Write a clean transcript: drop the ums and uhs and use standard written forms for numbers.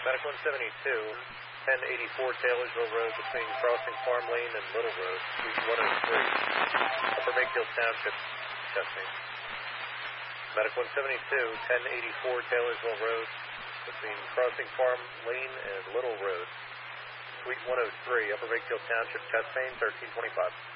Medic 172, 1084 Taylorsville Road between Crossing Farm Lane and Little Road, Suite 103, Upper Makefield Township, testing. Medic 172, 1084 Taylorsville Road between Crossing Farm Lane and Little Road, Suite 103, Upper Makefield Township, chest pain, 1325.